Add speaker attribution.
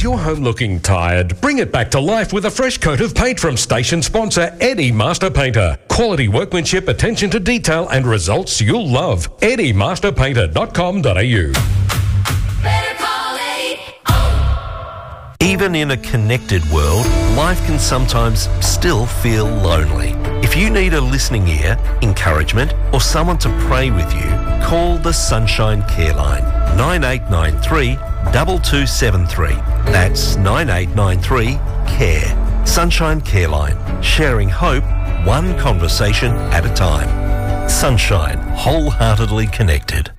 Speaker 1: your home looking tired? Bring it back to life with a fresh coat of paint from station sponsor Eddie Master Painter. Quality workmanship, attention to detail and results you'll love. EddieMasterPainter.com.au.
Speaker 2: Even in a connected world, life can sometimes still feel lonely. If you need a listening ear, encouragement, or someone to pray with you, call the Sunshine Care Line, 9893 2273. That's 9893 CARE. Sunshine Care Line, sharing hope, one conversation at a time. Sunshine, wholeheartedly connected.